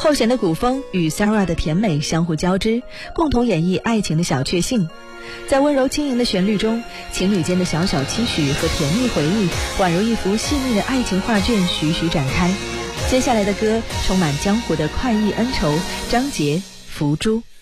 后弦的古风与 Sarah 的甜美相互交织，共同演绎爱情的小确幸。在温柔轻盈的旋律中，情侣间的小小期许和甜蜜回忆宛如一幅细腻的爱情画卷徐徐展开。接下来的歌充满江湖的快意恩仇，张杰、福珠。